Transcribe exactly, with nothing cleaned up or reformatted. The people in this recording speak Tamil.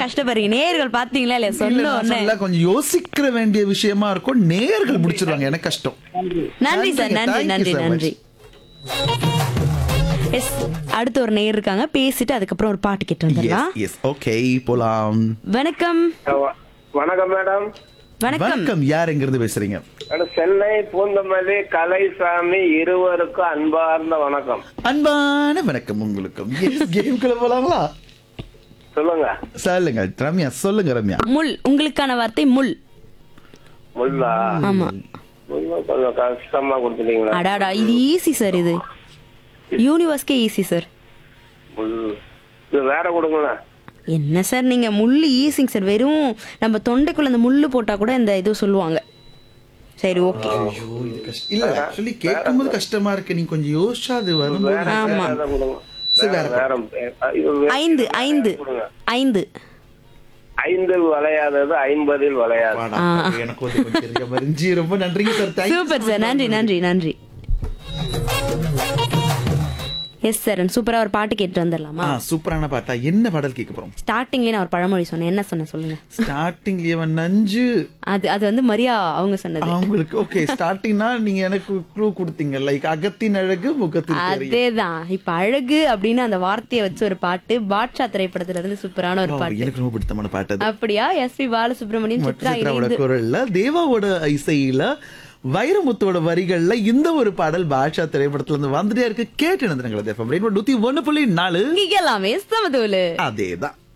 கஷ்டப்படுறீங்க. நேயர்கள் பாத்தீங்களா இல்லையா? இல்ல, சொன்ன நான் உடனே சொல்லல, கொஞ்சம் யோசிக்கிற வேண்டிய விஷயமா இருக்கும். நேயர்கள் முடிச்சிருவாங்க, எனக்கு கஷ்டம். நன்றி சார், நன்றி Thank you நன்றி so much. நன்றி. எஸ், அடுத்து ஒரு நேயர் இருக்காங்க, பேசிட்டு அதுக்கப்புறம் ஒரு பாட்டு கேட்டு வந்துடலாம். Yes, yes, okay, போலாம். வணக்கம். வணக்கம் மேடம். வணக்கம். வணக்கம், யாருங்கிறது பேசுறீங்க? மேடம், சென்னை பூந்தமல்லி கலைசாமி இருவருக்கும் அன்பார்ந்த வணக்கம். அன்பான வணக்கம் உங்களுக்கும். கேம்குள்ள போலாங்களா? சொல்லுங்க. சொல்லுங்க ரம்யா, சொல்லுங்க ரம்யா. முள், உங்களுக்கான வார்த்தை முள். முல்லா? ஆமா. முல்லா கொஞ்சம் கஷ்டமா கொடுத்துட்டீங்களா? அடாடா, இது ஈஸி சார், இது யூனிவர்ஸ்க்கே ஈஸி சார். முள் இது வேற கொடுங்களேன். என்ன சார் நீங்க, முள்ளு ஈஸிங்க சார். வெறும் நம்ம தொண்டைக்குள்ள அந்த முள்ளு போட்டா கூட இந்த இது சொல்லுவாங்க. சரி, ஓகே. ஐயோ, இது கஷ்டம். இல்ல, ஆக்சுவலி கேட்கும்போது கஷ்டமா இருக்கு. நீங்க கொஞ்சம் யோசிச்சா அது வரும்போது. ஆமா. வேற கொடுங்க. சரி, வேற வேற இது வேற ஐந்து ஐந்து கொடுங்க. ஐந்து ஐந்தில் வளையாதது ஐம்பதில் வளையாது. வாடா, எனக்கு வந்து கொஞ்சம் தெரிய மறிஞ்சி. ரொம்ப நன்றிங்க sir. Thank you. Super sir, நன்றி நன்றி நன்றி. எஸ் சார், சூப்பரா ஒரு பாட்டு கேட்டு வந்துடலாமா? ஆ, சூப்பரான பாட்டா? என்ன பாடல் கேட்க போறோம்? ஸ்டார்டிங்லயே நான் ஒரு பழமொழி சொன்னேன், என்ன சொன்னேன் சொல்லுங்க. ஸ்டார்டிங்லயே அவன் நஞ்சு. அது அது வந்து மரியா அவங்க சொன்னது. அவங்களுக்கு ஓகே. ஸ்டார்டிங்னா நீங்க எனக்கு க்ளூ கொடுத்தீங்க, லைக் அகத்தின் அழகு முகத்தின் தெரியும். அதேதான். இப்ப அழகு அப்படின்னு அந்த வார்த்தையை வச்சு ஒரு பாட்டு, பாட்ஷா திரைப்படத்துல இருந்து சூப்பரான ஒரு பாட்டு. எனக்கு ரொம்ப பிடித்தமான பாட்டு அது. அப்படியா? எஸ் பி பாலசுப்ரமணியம், சித்ரா சித்ராவோட இணைந்து. குரல்ல, தேவாவோட இசையில, வைரமுத்தோட வரிகள்ல இந்த ஒரு பாடல் பாட்ஷா திரைப்படத்துல இருந்து வந்துட்டே இருக்கு. கேட்டு நூத்தி ஒன்னு புள்ளி நாலு இங்க எல்லாமே சமதூளு. அதேதான்.